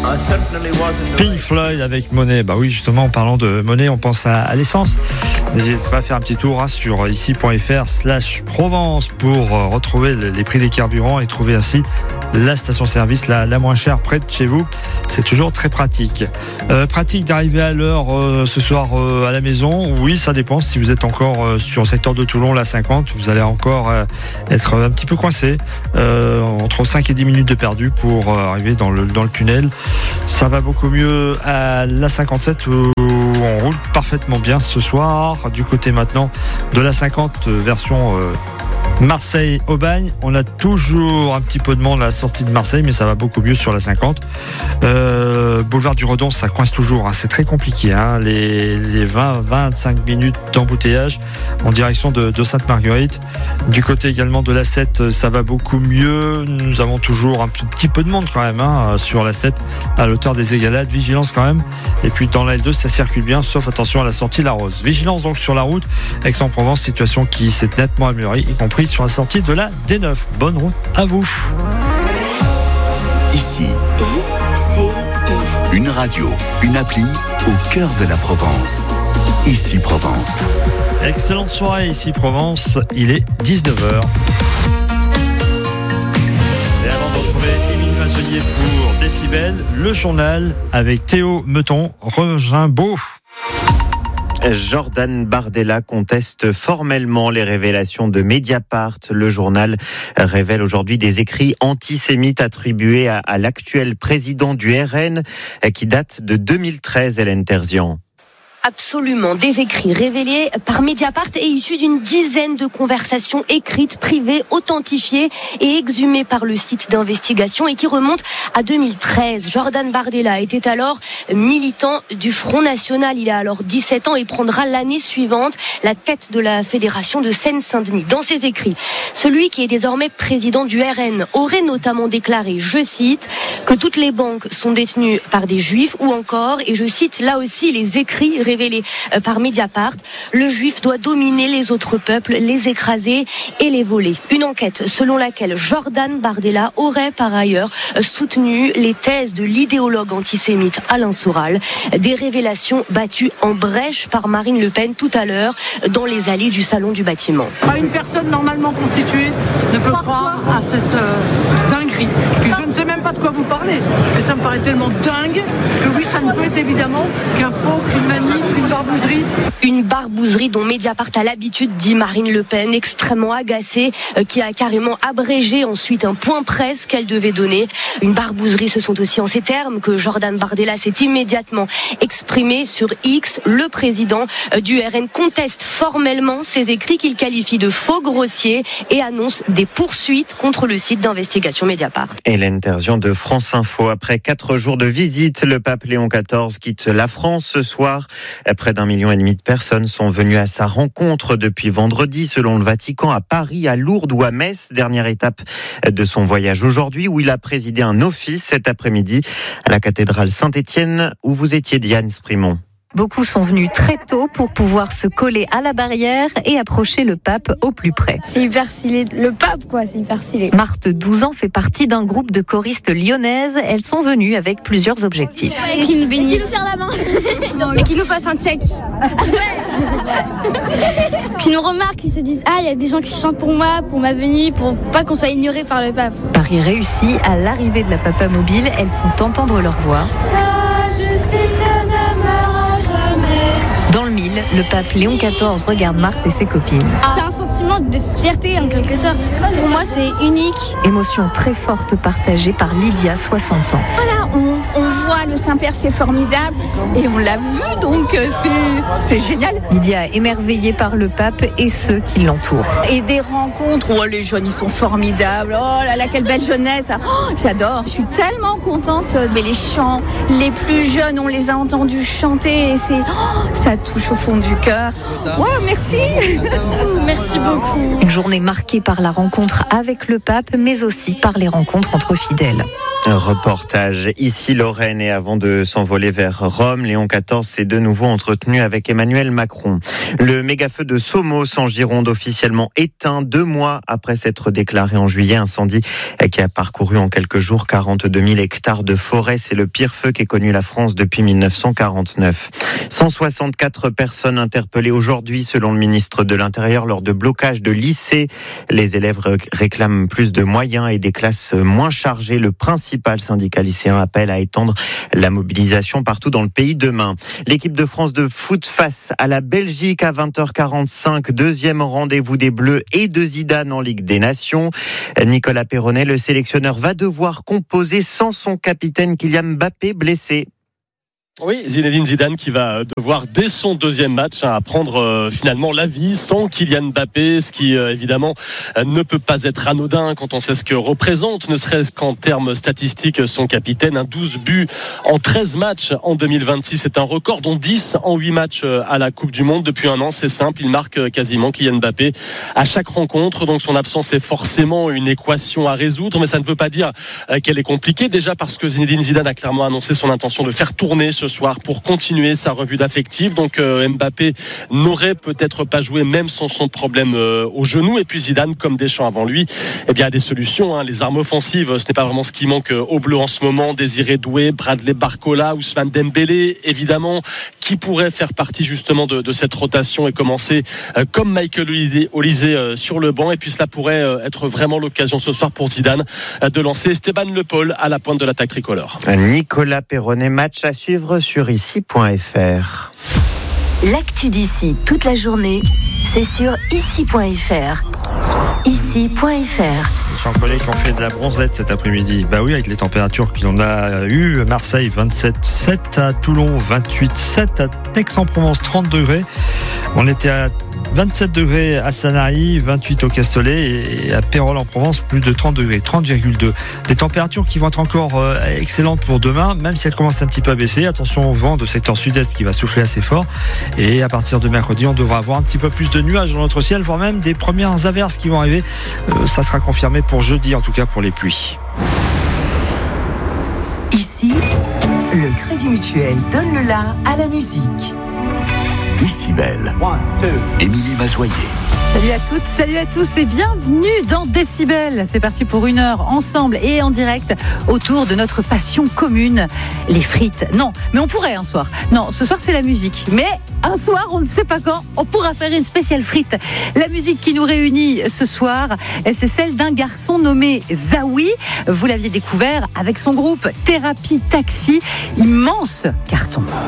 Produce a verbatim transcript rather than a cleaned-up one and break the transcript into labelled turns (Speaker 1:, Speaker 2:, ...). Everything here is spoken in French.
Speaker 1: Pink Floyd avec Money. Bah oui, justement, en parlant de monnaie, on pense à, à l'essence. N'hésitez pas à faire un petit tour hein, sur ici.fr slash Provence pour euh, retrouver les prix des carburants et trouver ainsi la station-service la, la moins chère près de chez vous. C'est toujours très pratique. Euh, pratique d'arriver à l'heure euh, ce soir euh, à la maison. Oui, ça dépend. Si vous êtes encore euh, sur le secteur de Toulon, la cinquante, vous allez encore euh, être un petit peu coincé. Euh, entre cinq et dix minutes de perdu pour euh, arriver dans le, dans le tunnel. Ça va beaucoup mieux à la cinquante-sept où on roule parfaitement bien ce soir. Du côté maintenant de la cinquante version euh, Marseille-Aubagne, on a toujours un petit peu de monde à la sortie de Marseille, mais ça va beaucoup mieux sur la cinquante. Euh, boulevard du Redon, ça coince toujours, hein. C'est très compliqué. Hein. Les, les vingt à vingt-cinq minutes d'embouteillage en direction de, de Sainte-Marguerite. Du côté également de la sept, ça va beaucoup mieux. Nous avons toujours un petit peu de monde quand même hein, sur la sept, à l'auteur des Égalades. Vigilance quand même. Et puis dans la L deux, ça circule bien, sauf attention à la sortie de la Rose. Vigilance donc sur la route. Aix-en-Provence, situation qui s'est nettement améliorée, y compris sur la sortie de la D neuf. Bonne route à vous.
Speaker 2: Ici, une radio, une appli au cœur de la Provence. Ici Provence.
Speaker 1: Excellente soirée ici Provence, il est dix-neuf heures. Et avant de retrouver Émile Mazzelier pour Décibel, le journal avec Théo Meuton, Regimbaud.
Speaker 3: Jordan Bardella conteste formellement les révélations de Mediapart. Le journal révèle aujourd'hui des écrits antisémites attribués à, à l'actuel président du R N qui datent de deux mille treize, Hélène Terzian.
Speaker 4: Absolument, des écrits révélés par Mediapart et issus d'une dizaine de conversations écrites, privées, authentifiées et exhumées par le site d'investigation et qui remontent à deux mille treize. Jordan Bardella était alors militant du Front National. Il a alors dix-sept ans et prendra l'année suivante la tête de la Fédération de Seine-Saint-Denis. Dans ses écrits, celui qui est désormais président du R N aurait notamment déclaré, je cite, que toutes les banques sont détenues par des juifs ou encore, et je cite là aussi les écrits révélés révélé par Mediapart, le juif doit dominer les autres peuples, les écraser et les voler. Une enquête selon laquelle Jordan Bardella aurait par ailleurs soutenu les thèses de l'idéologue antisémite Alain Soral. Des révélations battues en brèche par Marine Le Pen tout à l'heure dans les allées du salon du bâtiment.
Speaker 5: Une personne normalement constituée ne peut croire à cette euh, dinguerie. Et je ne sais même pas de quoi vous parlez. Mais ça me paraît tellement dingue que oui, ça ne peut être évidemment qu'un faux, qu'une manie, une barbouzerie.
Speaker 4: Une barbouzerie dont Mediapart a l'habitude, dit Marine Le Pen, extrêmement agacée, euh, qui a carrément abrégé ensuite un point presse qu'elle devait donner. Une barbouzerie, ce sont aussi en ces termes que Jordan Bardella s'est immédiatement exprimé sur X. Le président euh, du R N conteste formellement ces écrits qu'il qualifie de faux grossiers et annonce des poursuites contre le site d'investigation Mediapart.
Speaker 3: Hélène Terzian de France Info. Après quatre jours de visite, le pape Léon quatorze quitte la France ce soir. Près d'un million et demi de personnes sont venues à sa rencontre depuis vendredi, selon le Vatican, à Paris, à Lourdes ou à Metz. Dernière étape de son voyage aujourd'hui, où il a présidé un office cet après-midi à la cathédrale Saint-Étienne, où vous étiez, Diane Sprimont.
Speaker 6: Beaucoup sont venus très tôt pour pouvoir se coller à la barrière et approcher le pape au plus près.
Speaker 7: C'est hyper stylé. Le pape, quoi, c'est hyper stylé.
Speaker 6: Marthe, douze ans, fait partie d'un groupe de choristes lyonnaises. Elles sont venues avec plusieurs objectifs.
Speaker 7: Et qui nous bénissent. Qui nous serre la main. Et qui nous fassent un check. Qui nous remarquent, qui se disent, ah, il y a des gens qui chantent pour moi, pour ma venue, pour pas qu'on soit ignoré par le pape.
Speaker 6: Paris réussi. À l'arrivée de la Papa Mobile, elles font entendre leur voix.
Speaker 7: Sa justice ne meurt.
Speaker 6: Dans le mille, le pape Léon quatorze regarde Marthe et ses copines.
Speaker 7: C'est un sentiment de fierté en quelque sorte. Pour moi, c'est unique.
Speaker 6: Émotion très forte partagée par Lydia, soixante ans.
Speaker 8: Voilà, on, on voit le Saint-Père, c'est formidable. Et on l'a vu, donc c'est, c'est génial.
Speaker 6: Lydia, émerveillée par le pape et ceux qui l'entourent.
Speaker 8: Et des rencontres, oh les jeunes, ils sont formidables. Oh là là, quelle belle jeunesse. Oh, j'adore. Je suis tellement contente. Mais les chants, les plus jeunes, on les a entendus chanter et c'est... Oh, ça touche au fond du cœur. Ouais, merci.
Speaker 7: Merci beaucoup.
Speaker 6: Une journée marquée par la rencontre avec le pape, mais aussi par les rencontres entre fidèles.
Speaker 3: Un reportage ici Lorraine et avant de s'envoler vers Rome, Léon quatorze s'est de nouveau entretenu avec Emmanuel Macron. Le méga-feu de Somos en Gironde officiellement éteint deux mois après s'être déclaré en juillet. Incendie qui a parcouru en quelques jours quarante-deux mille hectares de forêt. C'est le pire feu qu'ait connu la France depuis mille neuf cent quarante-neuf. cent soixante-quatre personnes interpellées aujourd'hui selon le ministre de l'Intérieur lors de blocages de lycées. Les élèves réclament plus de moyens et des classes moins chargées. Le principal syndicat lycéen appelle à étendre la mobilisation partout dans le pays demain. L'équipe de France de foot face à la Belgique à vingt heures quarante-cinq. Deuxième rendez-vous des Bleus et de Zidane en Ligue des Nations. Nicolas Perronnet, le sélectionneur, va devoir composer sans son capitaine Kylian Mbappé blessé.
Speaker 9: Oui, Zinedine Zidane qui va devoir dès son deuxième match hein, apprendre euh, finalement la vie sans Kylian Mbappé, ce qui euh, évidemment euh, ne peut pas être anodin quand on sait ce que représente, ne serait-ce qu'en termes statistiques, son capitaine, hein, douze buts en treize matchs en deux mille vingt-six, c'est un record, dont dix en huit matchs euh, à la Coupe du Monde. Depuis un an, c'est simple, il marque euh, quasiment Kylian Mbappé à chaque rencontre, donc son absence est forcément une équation à résoudre, mais ça ne veut pas dire euh, qu'elle est compliquée, déjà parce que Zinedine Zidane a clairement annoncé son intention de faire tourner ce soir pour continuer sa revue d'affectif. Donc euh, Mbappé n'aurait peut-être pas joué même sans son problème euh, au genou. Et puis Zidane, comme Deschamps avant lui, eh bien, a des solutions. Hein. Les armes offensives, ce n'est pas vraiment ce qui manque aux Bleus en ce moment. Désiré Doué, Bradley Barcola, Ousmane Dembélé, évidemment, qui pourrait faire partie justement de, de cette rotation et commencer euh, comme Michael Olise euh, sur le banc. Et puis cela pourrait euh, être vraiment l'occasion ce soir pour Zidane euh, de lancer Esteban Le Paul à la pointe de l'attaque tricolore.
Speaker 3: Nicolas Perronnet, match à suivre sur ici point f r.
Speaker 10: L'actu d'ici toute la journée, c'est sur ici point f r. ici point f r.
Speaker 1: Les chers collègues qui ont fait de la bronzette cet après-midi. Bah oui, avec les températures qu'on a eues. Marseille vingt-sept virgule sept, à Toulon vingt-huit virgule sept, à Aix-en-Provence trente degrés. On était à vingt-sept degrés à Sanary, vingt-huit au Castellet et à Pérol en Provence plus de trente degrés, trente virgule deux. Des températures qui vont être encore euh, excellentes pour demain, même si elles commencent un petit peu à baisser. Attention au vent de secteur sud-est qui va souffler assez fort. Et à partir de mercredi, on devra avoir un petit peu plus de nuages dans notre ciel, voire même des premières averses qui vont arriver. Euh, ça sera confirmé pour jeudi, en tout cas pour les pluies.
Speaker 10: Ici, le Crédit Mutuel donne le la à la musique.
Speaker 2: Décibel. Émilie Mazoyer.
Speaker 11: Salut à toutes, salut à tous et bienvenue dans Décibel. C'est parti pour une heure ensemble et en direct autour de notre passion commune, les frites. Non, mais on pourrait un soir. Non, ce soir c'est la musique. Mais un soir, on ne sait pas quand, on pourra faire une spéciale frite. La musique qui nous réunit ce soir, c'est celle d'un garçon nommé Zawi. Vous l'aviez découvert avec son groupe Thérapie Taxi. Immense carton.